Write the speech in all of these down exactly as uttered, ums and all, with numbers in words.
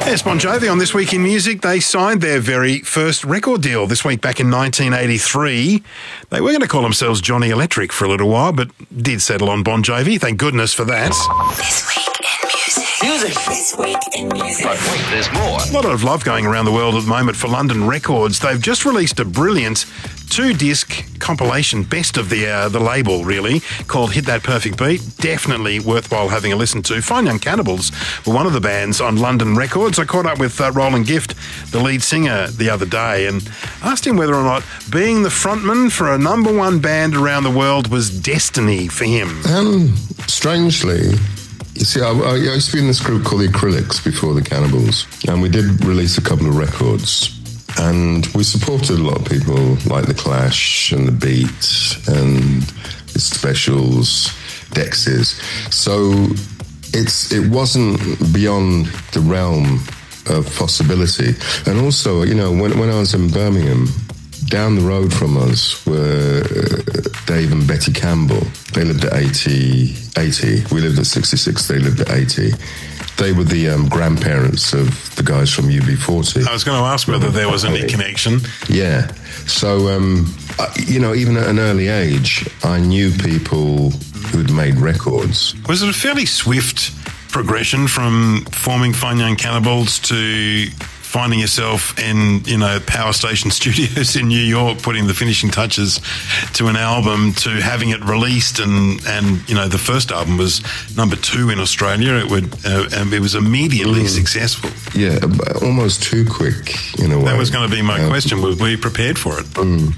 Yes, Bon Jovi on This Week in Music. They signed their very first record deal this week back in nineteen eighty-three. They were going to call themselves Johnny Electric for a little while, but did settle on Bon Jovi. Thank goodness for that. This Week in Music. Music. This Week in Music. But wait, there's more. A lot of love going around the world at the moment for London Records. They've just released a brilliant two-disc compilation, best of the uh, the label, really, called Hit That Perfect Beat. Definitely worthwhile having a listen to. Fine Young Cannibals were one of the bands on London Records. I caught up with uh, Roland Gift, the lead singer, the other day and asked him whether or not being the frontman for a number one band around the world was destiny for him. Um, strangely, you see, I, I used to be in this group called the Acrylics before the Cannibals, and we did release a couple of records. And we supported a lot of people like The Clash and The Beat and The Specials, Dexys. So it's it wasn't beyond the realm of possibility. And also, you know, when, when I was in Birmingham, down the road from us were Dave and Betty Campbell. They lived at eighty, eighty. We lived at sixty-six, they lived at eighty. They were the um, grandparents of the guys from U B forty. I was going to ask whether there was any connection. Yeah. So, um, you know, even at an early age, I knew people who'd made records. Was it a fairly swift progression from forming Fine Young Cannibals to finding yourself in, you know, Power Station Studios in New York, putting the finishing touches to an album, to having it released, and, and you know, the first album was number two in Australia. It would, uh, and it was immediately mm. successful. Yeah, almost too quick in a way. That was going to be my uh, question. Were we prepared for it? Mm.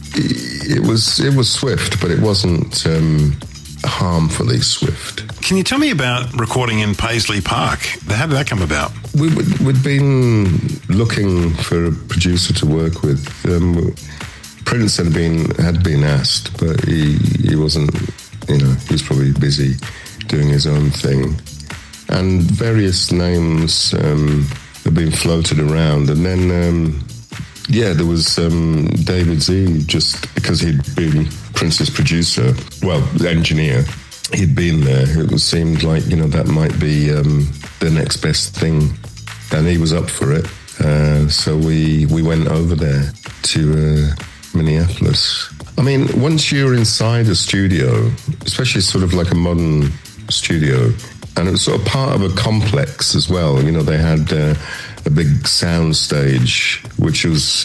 It was. It was swift, but it wasn't um, harmfully swift. Can you tell me about recording in Paisley Park? How did that come about? We, we'd been looking for a producer to work with. Um, Prince had been had been asked, but he he wasn't. You know, he was probably busy doing his own thing. And various names um, had been floated around, and then um, yeah, there was um, David Z. Just because he'd been Prince's producer, well, engineer. He'd been there. It seemed like, you know, that might be um, the next best thing. And he was up for it. Uh, so we we went over there to uh, Minneapolis. I mean, once you're inside a studio, especially sort of like a modern studio, and it was sort of part of a complex as well. You know, they had uh, a big sound stage, which was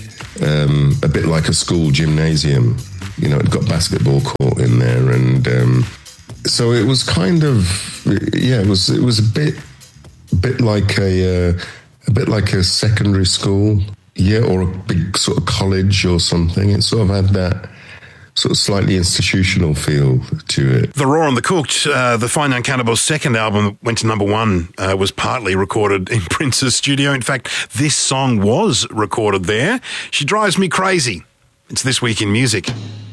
um, a bit like a school gymnasium. You know, it got basketball court in there, and um, so it was kind of, yeah, it was it was a bit, a bit like a, uh, a bit like a secondary school, yeah, or a big sort of college or something. It sort of had that sort of slightly institutional feel to it. The Raw and the Cooked, uh, the Fine Young Cannibals' second album that went to number one, uh, was partly recorded in Prince's studio. In fact, this song was recorded there. She Drives Me Crazy. It's This Week in Music.